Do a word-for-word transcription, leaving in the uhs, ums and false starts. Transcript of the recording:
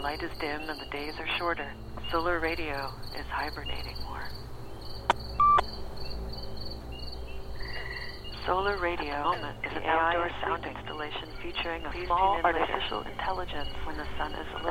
light is dim and the days are shorter, solar radio is hibernating more. Solar Radio Moment is an outdoor sound installation featuring a small artificial intelligence when the sun is low.